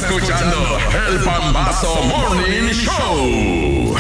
escuchando el Pambazo Morning Show.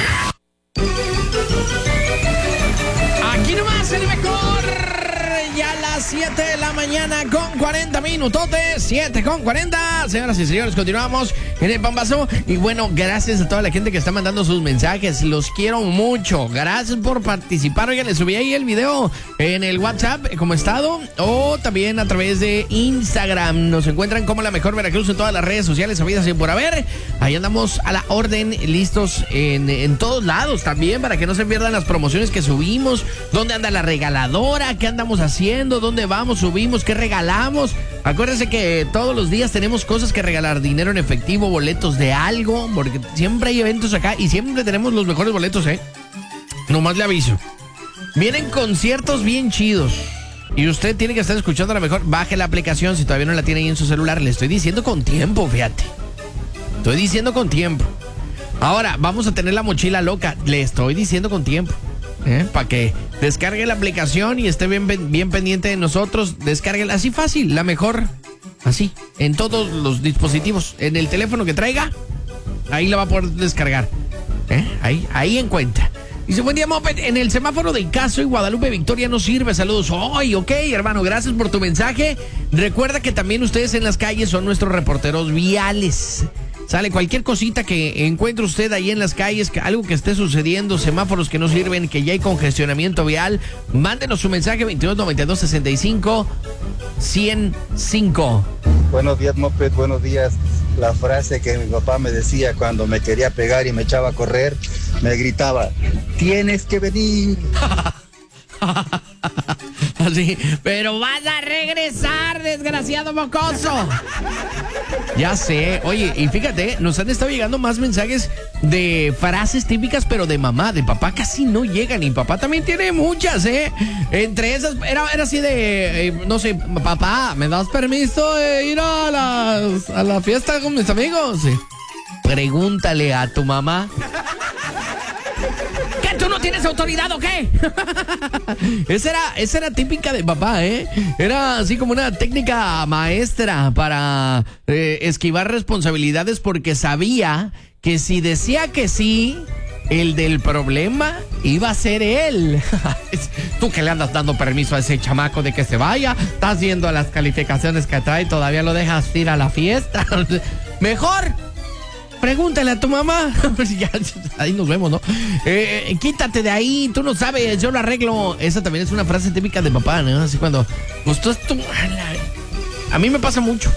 Aquí nomás el mejor. Ya a las 7 de la mañana con 40 minutotes. 7 con 40. Señoras y señores, continuamos en el Pambazo. Y bueno, gracias a toda la gente que está mandando sus mensajes. Los quiero mucho. Gracias por participar. Oigan, les subí ahí el video en el WhatsApp como estado. O también a través de Instagram. Nos encuentran como La Mejor Veracruz en todas las redes sociales habidas y por haber. Ahí andamos a la orden, listos en todos lados también, para que no se pierdan las promociones que subimos. ¿Dónde anda la regaladora? ¿Qué andamos haciendo? ¿Dónde vamos? ¿Subimos? ¿Qué regalamos? Acuérdense que todos los días tenemos cosas que regalar. Dinero en efectivo, boletos de algo, porque siempre hay eventos acá y siempre tenemos los mejores boletos, Nomás le aviso. Vienen conciertos bien chidos y usted tiene que estar escuchando a la mejor. Baje la aplicación si todavía no la tiene ahí en su celular. Le estoy diciendo con tiempo, fíjate. Estoy diciendo con tiempo. Ahora, vamos a tener la mochila loca. Le estoy diciendo con tiempo. Para que descargue la aplicación y esté bien pendiente de nosotros. Descárguela así fácil, La Mejor. Así, en todos los dispositivos. En el teléfono que traiga, ahí la va a poder descargar. Ahí en cuenta. Dice, buen día, Moped. En el semáforo de Caso y Guadalupe Victoria no sirve. Saludos. Ok, hermano, gracias por tu mensaje. Recuerda que también ustedes en las calles son nuestros reporteros viales. Sale cualquier cosita que encuentre usted ahí en las calles, algo que esté sucediendo, semáforos que no sirven, que ya hay congestionamiento vial, mándenos su mensaje 2292-65-105. Buenos días, Moped, buenos días. La frase que mi papá me decía cuando me quería pegar y me echaba a correr, me gritaba, tienes que venir. Así, pero vas a regresar, desgraciado mocoso. Ya sé. Oye, y fíjate, nos han estado llegando más mensajes de frases típicas, pero de mamá. De papá casi no llegan. Y papá también tiene muchas, Entre esas, era así de, no sé, papá, ¿me das permiso de ir a la fiesta con mis amigos? Pregúntale a tu mamá. ¿Qué? ¿Tú no tienes autoridad o qué? Esa era típica de papá, Era así como una técnica maestra para esquivar responsabilidades, porque sabía que si decía que sí, el del problema iba a ser él. Tú que le andas dando permiso a ese chamaco de que se vaya, estás viendo las calificaciones que trae, todavía lo dejas ir a la fiesta. Mejor pregúntale a tu mamá. Ya, ahí nos vemos, ¿no? Quítate de ahí, tú no sabes, yo lo arreglo. Esa también es una frase típica de papá, ¿no? Así cuando, pues tú a mí me pasa mucho.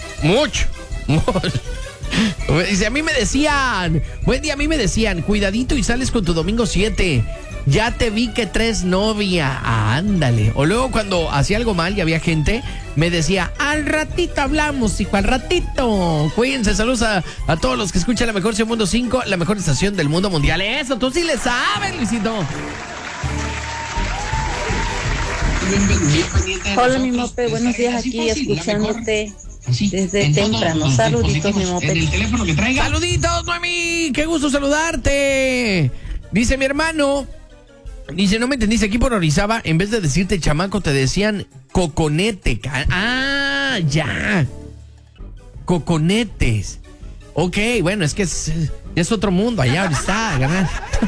Dice, a mí me decían, buen día, a mí me decían, cuidadito y sales con tu domingo 7. Ya te vi que traes novia. Ándale. O luego cuando hacía algo mal y había gente, me decía, al ratito hablamos, hijo, al ratito. Cuídense, saludos a todos los que escuchan La Mejor Mundo 5, la mejor estación del mundo mundial. Eso, tú sí le sabes, Luisito. Hola, mi Mope, buenos días aquí escuchándote desde temprano. Saluditos, mi Mope. Saluditos, Noemí, qué gusto saludarte. Dice mi hermano, dice, no me entendiste, aquí por Orizaba, en vez de decirte chamaco, te decían coconete. Ah, ya. Coconetes. Ok, bueno, es que es otro mundo allá, ahorita, carnal.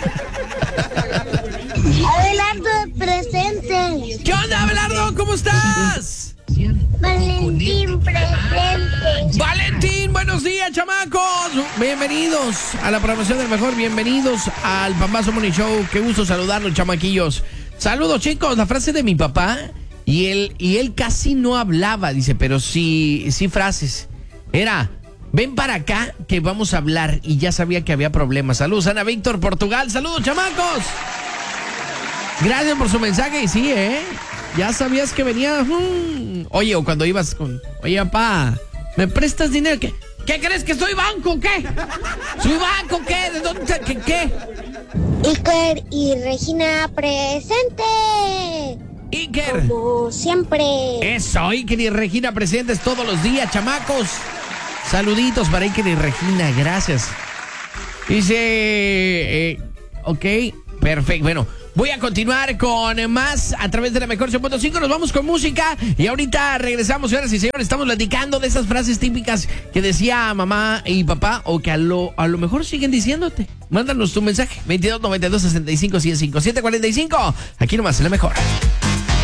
Abelardo presente. ¿Qué onda, Abelardo? ¿Cómo estás? Valentín presente. Valentín, buenos días, chamacos. Bienvenidos a la programación del mejor. Bienvenidos al Pambazo Morning Show. Qué gusto saludarlos, chamaquillos. Saludos, chicos. La frase de mi papá, y él casi no hablaba, dice, pero sí frases. Era, ven para acá que vamos a hablar, y ya sabía que había problemas. Saludos, Ana Víctor, Portugal. Saludos, chamacos. Gracias por su mensaje. Y sí, ya sabías que venía. Oye, o cuando ibas con, oye, papá, ¿me prestas dinero? ¿Qué crees que soy banco o qué? ¿Soy banco o qué? ¿De dónde? ¿Qué? Iker y Regina presente. Iker. Como siempre. Eso, Iker y Regina presentes todos los días, chamacos. Saluditos para Iker y Regina, gracias. Dice, ok, Perfecto. Bueno, voy a continuar con más a través de la mejor 100.5. Nos vamos con música y ahorita regresamos, señoras y señores. Estamos platicando de esas frases típicas que decía mamá y papá o que a lo mejor siguen diciéndote. Mándanos tu mensaje. 22 92 65 105 745. Aquí nomás, en la mejor.